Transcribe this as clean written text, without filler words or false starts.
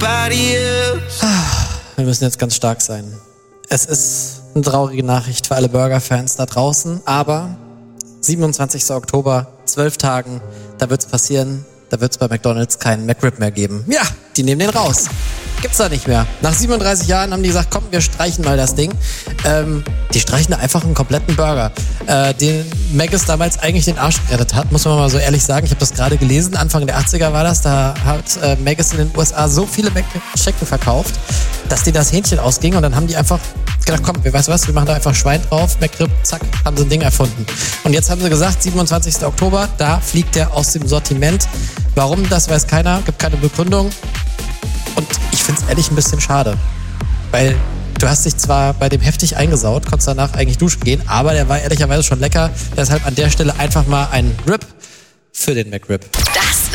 Wir müssen jetzt ganz stark sein. Es ist eine traurige Nachricht für alle Burger-Fans da draußen, aber 27. Oktober, 12 Tagen, da wird's passieren, da wird's bei McDonald's keinen McRib mehr geben. Ja, die nehmen den raus. Gibt's da nicht mehr. Nach 37 Jahren haben die gesagt, komm, wir streichen mal das Ding. Die streichen da einfach einen kompletten Burger, den Maggis damals eigentlich den Arsch gerettet hat, muss man mal so ehrlich sagen. Ich habe das gerade gelesen, Anfang der 80er war das, da hat Maggis in den USA so viele McChicken verkauft, dass denen das Hähnchen ausging und dann haben die einfach gedacht, komm, weißt du was, wir machen da einfach Schwein drauf, McRib, zack, haben sie ein Ding erfunden. Und jetzt haben sie gesagt, 27. Oktober, da fliegt der aus dem Sortiment. Warum, das weiß keiner, gibt keine Begründung. Und ich find's ehrlich ein bisschen schade, weil du hast dich zwar bei dem heftig eingesaut, konntest danach eigentlich duschen gehen, aber der war ehrlicherweise schon lecker. Deshalb an der Stelle einfach mal ein Rip für den McRib. Das